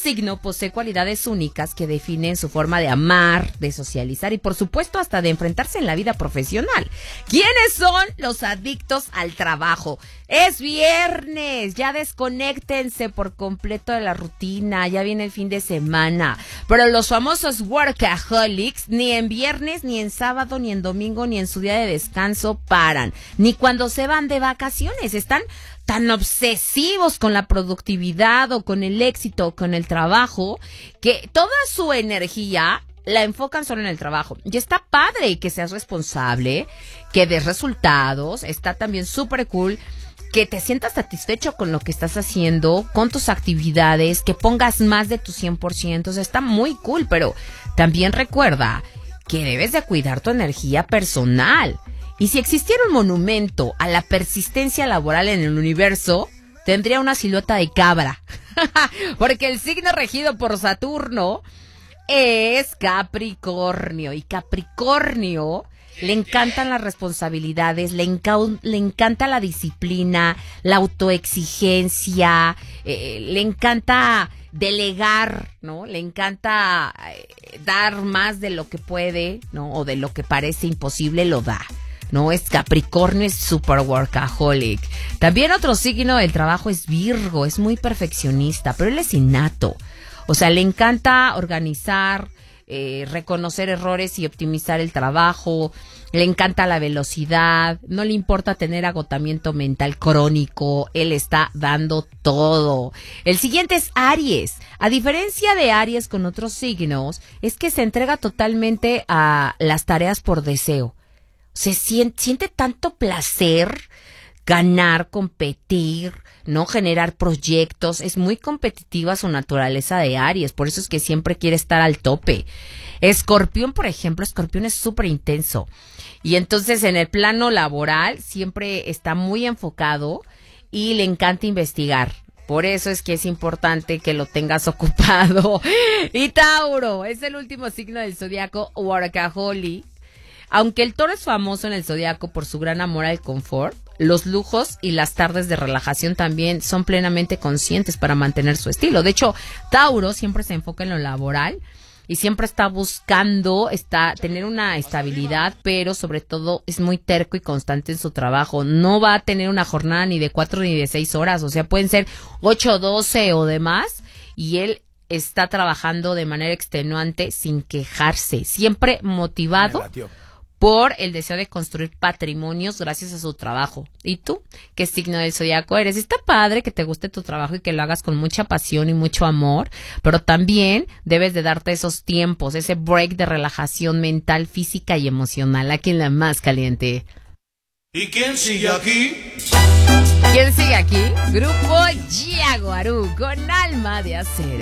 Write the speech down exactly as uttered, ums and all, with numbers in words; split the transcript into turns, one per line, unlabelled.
signo posee cualidades únicas que definen su forma de amar, de socializar y por supuesto hasta de enfrentarse en la vida profesional. ¿Quiénes son los adictos al trabajo? Es viernes, ya desconéctense por completo de la rutina, ya viene el fin de semana. Pero los famosos workaholics ni en viernes, ni en sábado, ni en domingo, ni en su día de descanso paran. Ni cuando se van de vacaciones, están tan obsesivos con la productividad o con el éxito o con el trabajo que toda su energía la enfocan solo en el trabajo. Y está padre que seas responsable, que des resultados, está también súper cool que te sientas satisfecho con lo que estás haciendo, con tus actividades, que pongas más de tu cien por ciento, o sea, está muy cool, pero también recuerda que debes de cuidar tu energía personal. Y si existiera un monumento a la persistencia laboral en el universo, tendría una silueta de cabra. Porque el signo regido por Saturno es Capricornio. Y Capricornio le encantan las responsabilidades, le, enca- le encanta la disciplina, la autoexigencia, eh, le encanta delegar, ¿no? Le encanta eh, dar más de lo que puede, ¿no? O de lo que parece imposible, lo da. No, es Capricornio, es super workaholic. También otro signo del trabajo es Virgo, es muy perfeccionista, pero él es innato. O sea, le encanta organizar, eh, reconocer errores y optimizar el trabajo. Le encanta la velocidad, no le importa tener agotamiento mental crónico, él está dando todo. El siguiente es Aries. A diferencia de Aries con otros signos, es que se entrega totalmente a las tareas por deseo. Se siente, siente tanto placer ganar, competir, no generar proyectos. Es muy competitiva su naturaleza de Aries, por eso es que siempre quiere estar al tope. Escorpión, por ejemplo, Escorpión es súper intenso. Y entonces en el plano laboral siempre está muy enfocado y le encanta investigar. Por eso es que es importante que lo tengas ocupado. Y Tauro, es el último signo del zodiaco workaholic. Aunque el Toro es famoso en el zodiaco por su gran amor al confort, los lujos y las tardes de relajación también son plenamente conscientes para mantener su estilo. De hecho, Tauro siempre se enfoca en lo laboral y siempre está buscando está, tener una estabilidad, pero sobre todo es muy terco y constante en su trabajo. No va a tener una jornada ni de cuatro ni de seis horas, o sea, pueden ser ocho, doce o demás, y él está trabajando de manera extenuante sin quejarse, siempre motivado por el deseo de construir patrimonios gracias a su trabajo. ¿Y tú? ¿Qué signo del zodiaco eres? Está padre que te guste tu trabajo y que lo hagas con mucha pasión y mucho amor, pero también debes de darte esos tiempos, ese break de relajación mental, física y emocional. Aquí en La Más Caliente.
¿Y quién sigue aquí?
¿Quién sigue aquí? Grupo Yaguarú, con Alma de Acero.